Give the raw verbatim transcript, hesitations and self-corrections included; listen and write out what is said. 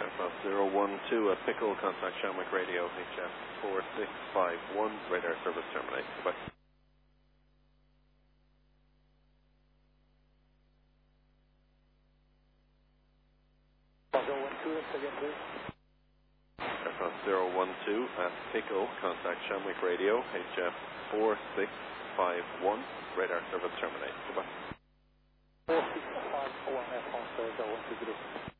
Aircraft zero one two, a pickle, contact Shamrock Radio, H F four six five one, radar service terminated. Goodbye. Aircraft zero one two, at Pickle, contact Shamrock Radio, H F four six five one, radar service terminated. Goodbye. four six five one, F one, zero one two,